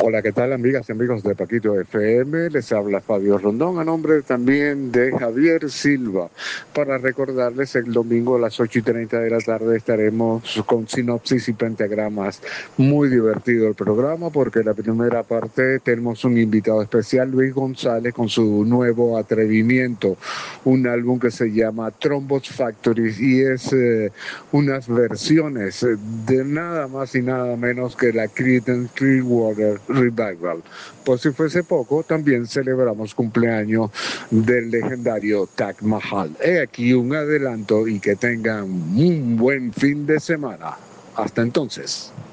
Hola, ¿qué tal amigas y amigos de Paquito FM? Les habla Fabio Rondón a nombre también de Javier Silva para recordarles el domingo a las 8:30 de la tarde estaremos con sinopsis y pentagramas. Muy divertido el programa porque en la primera parte tenemos un invitado especial, Luis González, con su nuevo atrevimiento, un álbum que se llama Trombos Factory y es unas versiones de nada más y nada menos que la Creedence Clearwater Revival. Por si fuese poco, también celebramos cumpleaños del legendario Taj Mahal. He aquí un adelanto y que tengan un buen fin de semana. Hasta entonces.